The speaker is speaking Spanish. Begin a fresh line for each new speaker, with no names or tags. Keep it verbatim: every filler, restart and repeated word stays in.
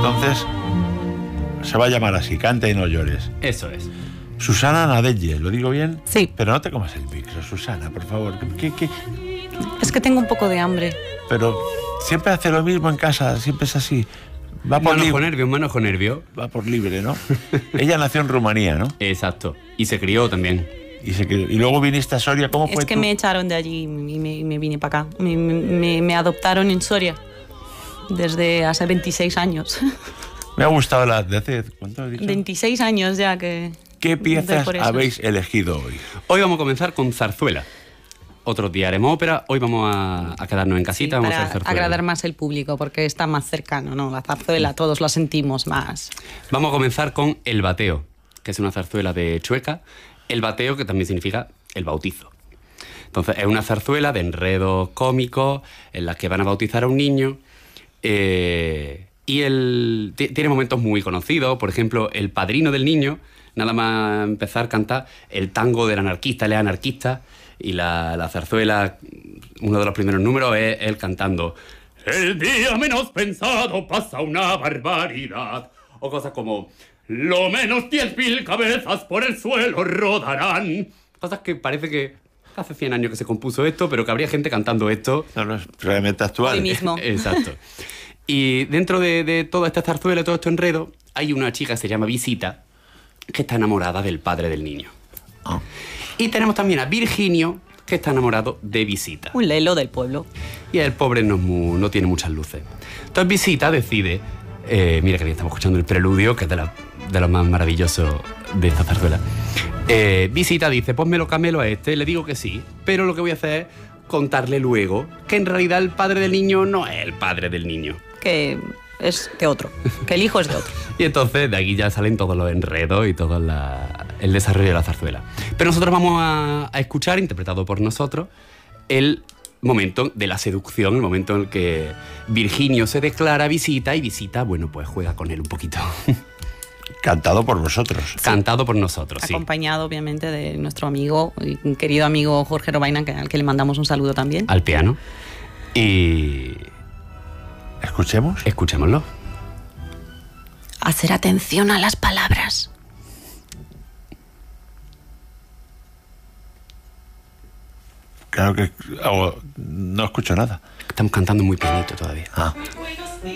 Entonces, se va a llamar así, Canta y no llores.
Eso es.
Susana Nadelle, ¿lo digo bien?
Sí.
Pero no te comas el micro, Susana, por favor. ¿Qué, qué?
Es que tengo un poco de hambre.
Pero siempre hace lo mismo en casa, siempre es así. Va por
Manojo
libre.
nervio, manojo nervio.
Va por libre, ¿no? Ella nació en Rumanía, ¿no?
Exacto. Y se crió también.
Y, se, y luego viniste a Soria, ¿cómo fue
Es que
tú?
me echaron de allí y me, me vine para acá. Me, me, me adoptaron en Soria desde hace veintiséis años.
Me ha gustado la de hace... ¿Cuánto he dicho?
veintiséis años ya que...
¿Qué piezas
por eso.
habéis elegido hoy?
Hoy vamos a comenzar con zarzuela. Otros días haremos ópera, hoy vamos a, a quedarnos en casita,
Sí,
vamos
para
a hacer zarzuela.
agradar más el público, porque está más cercano, ¿no? La zarzuela, todos la sentimos más.
Vamos a comenzar con El Bateo, que es una zarzuela de Chueca. El bateo, que también significa el bautizo. Entonces, es una zarzuela de enredos cómicos en las que van a bautizar a un niño. Eh, y el, tiene momentos muy conocidos. Por ejemplo, el padrino del niño, nada más empezar a cantar el tango del anarquista, él es anarquista. Y la, la zarzuela, uno de los primeros números, es él cantando el día menos pensado pasa una barbaridad. O cosas como lo menos diez mil cabezas por el suelo rodarán. Cosas que parece que hace cien años que se compuso esto, pero que habría gente cantando esto.
No, no es realmente actual.
Hoy mismo.
Exacto. Y dentro de, de toda esta zarzuela y todo este enredo, hay una chica que se llama Visita, que está enamorada del padre del niño.
Oh.
Y tenemos también a Virginio, que está enamorado de Visita.
Un lelo del pueblo.
Y el pobre no, es muy, no tiene muchas luces. Entonces Visita decide... Eh, mira que bien estamos escuchando el preludio, que es de, la, de lo más maravilloso de esta zarzuela. Eh, Visita dice, pues me lo camelo a este, le digo que sí, pero lo que voy a hacer es contarle luego que en realidad el padre del niño no es el padre del niño.
Que es de otro, que el hijo es de otro.
Y entonces de aquí ya salen todos los enredos y todo la, el desarrollo de la zarzuela. Pero nosotros vamos a, a escuchar, interpretado por nosotros, el momento de la seducción, el momento en el que Virginio se declara a Visita y Visita, bueno, pues juega con él un poquito.
Cantado por vosotros.
Cantado por nosotros, sí.
Acompañado, obviamente, de nuestro amigo, y querido amigo Jorge Robaina, que, al que le mandamos un saludo también.
Al piano. Y...
¿Escuchemos?
escuchémoslo.
Hacer atención a las palabras.
Claro que oh, no escucho nada.
Estamos cantando muy pianito todavía.
Ah.
Buenos